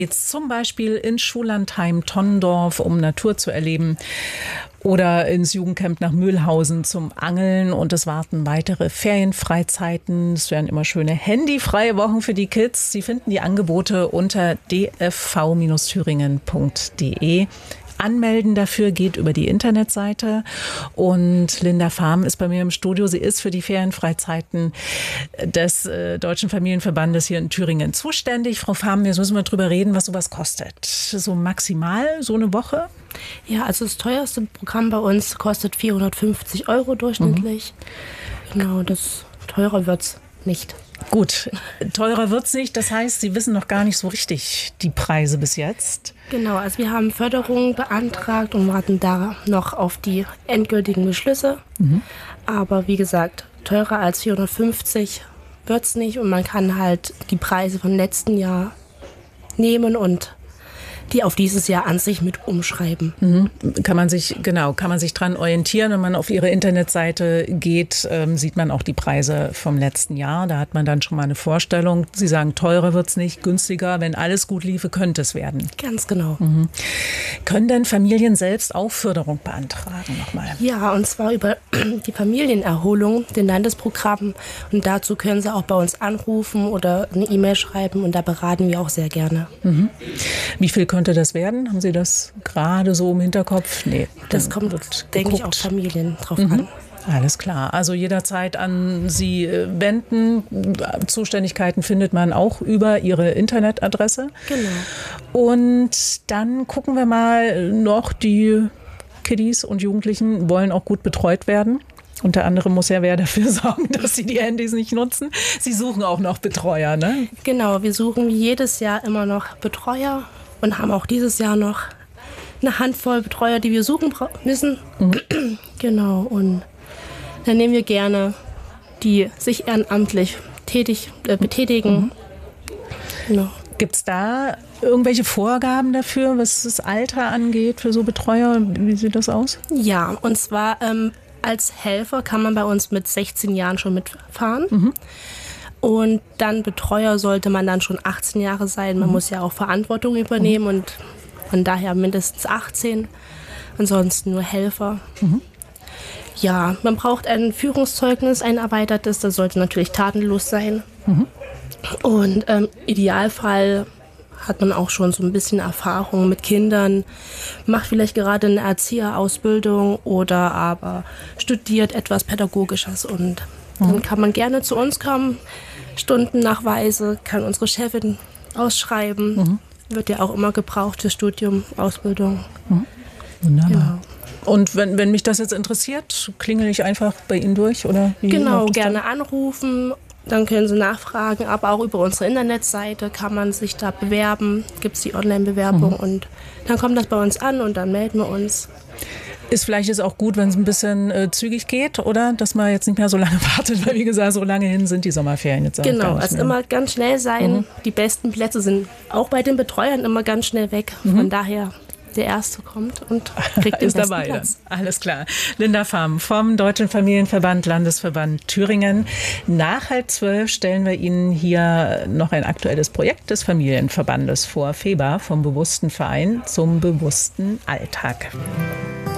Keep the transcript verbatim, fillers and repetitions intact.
Jetzt zum Beispiel ins Schullandheim Tonnendorf, um Natur zu erleben, oder ins Jugendcamp nach Mühlhausen zum Angeln, und es warten weitere Ferienfreizeiten. Es werden immer schöne handyfreie Wochen für die Kids. Sie finden die Angebote unter d f v thüringen punkt d e. Anmelden dafür geht über die Internetseite, und Linda Farm ist bei mir im Studio. Sie ist für die Ferienfreizeiten des äh, Deutschen Familienverbandes hier in Thüringen zuständig. Frau Farm, jetzt müssen wir drüber reden, was sowas kostet. So maximal so eine Woche? Ja, also das teuerste Programm bei uns kostet vierhundertfünfzig Euro durchschnittlich. Mhm. Genau, das teurer wird's nicht. Gut, teurer wird's nicht. Das heißt, Sie wissen noch gar nicht so richtig die Preise bis jetzt. Genau, also wir haben Förderung beantragt und warten da noch auf die endgültigen Beschlüsse. Mhm. Aber wie gesagt, teurer als vierhundertfünfzig wird's nicht, und man kann halt die Preise vom letzten Jahr nehmen und die auf dieses Jahr an sich mit umschreiben. Mhm. Kann man sich, genau, kann man sich dran orientieren. Wenn man auf Ihre Internetseite geht, ähm, sieht man auch die Preise vom letzten Jahr. Da hat man dann schon mal eine Vorstellung. Sie sagen, teurer wird's nicht, günstiger. Wenn alles gut liefe, könnte es werden. Ganz genau. Mhm. Können denn Familien selbst auch Förderung beantragen nochmal? Ja, und zwar über die Familienerholung, den Landesprogramm. Und dazu können Sie auch bei uns anrufen oder eine E-Mail schreiben, und da beraten wir auch sehr gerne. Mhm. Wie viel könnte das werden? Haben Sie das gerade so im Hinterkopf? Nee. Das kommt, denke ich, auf Familien drauf mhm. an. Alles klar. Also jederzeit an Sie wenden. Zuständigkeiten findet man auch über Ihre Internetadresse. Genau. Und dann gucken wir mal noch, die Kiddies und Jugendlichen wollen auch gut betreut werden. Unter anderem muss ja wer dafür sorgen, dass sie die Handys nicht nutzen. Sie suchen auch noch Betreuer, ne? Genau, wir suchen jedes Jahr immer noch Betreuer und haben auch dieses Jahr noch eine Handvoll Betreuer, die wir suchen müssen. Mhm. Genau, und dann nehmen wir gerne die sich ehrenamtlich tätig, äh, betätigen. Mhm. Genau. Gibt es da irgendwelche Vorgaben dafür, was das Alter angeht für so Betreuer? Wie sieht das aus? Ja, und zwar ähm, als Helfer kann man bei uns mit sechzehn Jahren schon mitfahren. Mhm. Und dann Betreuer sollte man dann schon achtzehn Jahre sein. Man mhm. muss ja auch Verantwortung übernehmen, mhm. und von daher mindestens achtzehn. Ansonsten nur Helfer. Mhm. Ja, man braucht ein Führungszeugnis, ein erweitertes. Das sollte natürlich tatenlos sein. Mhm. Und im ähm, Idealfall hat man auch schon so ein bisschen Erfahrung mit Kindern, macht vielleicht gerade eine Erzieherausbildung oder aber studiert etwas Pädagogisches, und mhm. dann kann man gerne zu uns kommen, Stundennachweise kann unsere Chefin ausschreiben, mhm. wird ja auch immer gebraucht für Studium, Ausbildung. Mhm. Wunderbar. Genau. Und wenn, wenn mich das jetzt interessiert, klingel ich einfach bei Ihnen durch, oder? Wie genau, gerne anrufen. Dann können Sie nachfragen, aber auch über unsere Internetseite kann man sich da bewerben. Gibt es die Online-Bewerbung, mhm. und dann kommt das bei uns an und dann melden wir uns. Ist vielleicht jetzt auch gut, wenn es ein bisschen äh, zügig geht, oder? Dass man jetzt nicht mehr so lange wartet, weil wie gesagt, so lange hin sind die Sommerferien jetzt auch genau, gar nicht also mehr. Immer ganz schnell sein. Mhm. Die besten Plätze sind auch bei den Betreuern immer ganz schnell weg. Mhm. Von daher, der Erste kommt und kriegt den ist besten dabei, Platz. Dann. Alles klar. Linda Farm vom Deutschen Familienverband, Landesverband Thüringen. Nach halb zwölf stellen wir Ihnen hier noch ein aktuelles Projekt des Familienverbandes vor. FEBA, vom bewussten Verein zum bewussten Alltag.